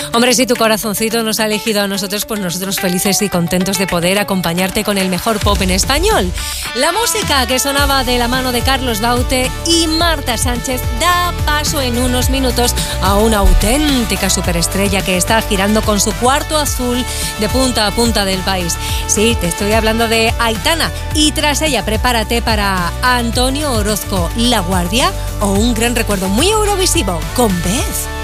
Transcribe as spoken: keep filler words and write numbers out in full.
Hombre, si tu corazoncito nos ha elegido a nosotros, pues nosotros felices y contentos de poder acompañarte con el mejor pop en español. La música que sonaba de la mano de Carlos Baute y Marta Sánchez da paso en unos minutos a una auténtica superestrella que está girando con su cuarto azul de punta a punta del país. Sí, te estoy hablando de Aitana, y tras ella prepárate para Antonio Orozco, La Guardia o un gran recuerdo muy eurovisivo con Beth.